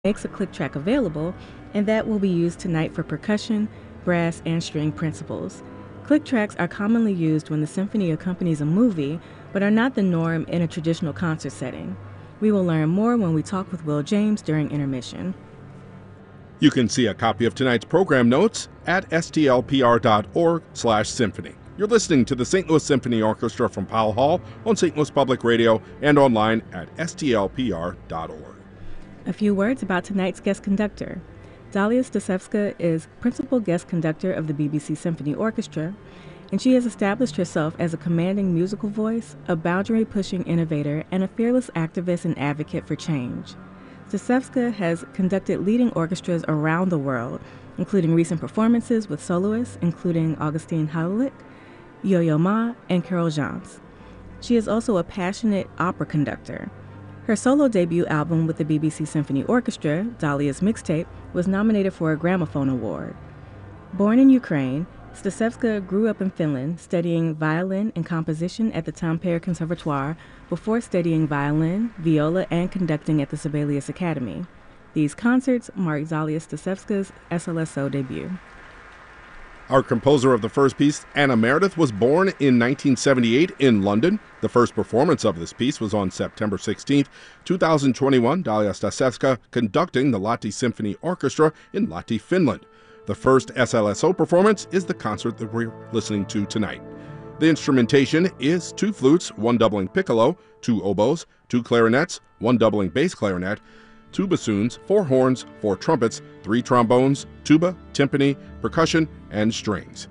makes a click track available, and that will be used tonight for percussion, brass, and string principals. Click tracks are commonly used when the symphony accompanies a movie, but are not the norm in a traditional concert setting. We will learn more when we talk with Will James during intermission. You can see a copy of tonight's program notes at stlpr.org/symphony. You're listening to the St. Louis Symphony Orchestra from Powell Hall on St. Louis Public Radio and online at stlpr.org. A few words about tonight's guest conductor. Dalia Stasevska is principal guest conductor of the BBC Symphony Orchestra, and she has established herself as a commanding musical voice, a boundary-pushing innovator, and a fearless activist and advocate for change. Stasevska has conducted leading orchestras around the world, including recent performances with soloists including Augustine Haulich, Yo-Yo Ma, and Carol Jans. She is also a passionate opera conductor. Her solo debut album with the BBC Symphony Orchestra, Dalia's Mixtape, was nominated for a Gramophone Award. Born in Ukraine, Stasevska grew up in Finland, studying violin and composition at the Tampere Conservatoire before studying violin, viola, and conducting at the Sibelius Academy. These concerts mark Dalia Stasevska's SLSO debut. Our composer of the first piece, Anna Meredith, was born in 1978 in London. The first performance of this piece was on September 16, 2021, Dalia Stasevska conducting the Lahti Symphony Orchestra in Lahti, Finland. The first SLSO performance is the concert that we're listening to tonight. The instrumentation is 2 flutes, 1 doubling piccolo, 2 oboes, 2 clarinets, 1 doubling bass clarinet, 2 bassoons, 4 horns, 4 trumpets, 3 trombones, tuba, timpani, percussion, and strings.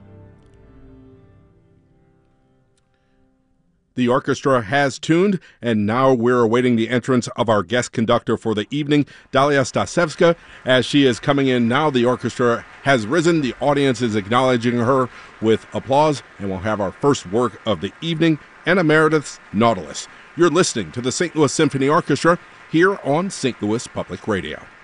The orchestra has tuned, and now we're awaiting the entrance of our guest conductor for the evening, Dalia Stasevska. As she is coming in now, the orchestra has risen. The audience is acknowledging her with applause, and we'll have our first work of the evening, Anna Meredith's Nautilus. You're listening to the St. Louis Symphony Orchestra here on St. Louis Public Radio.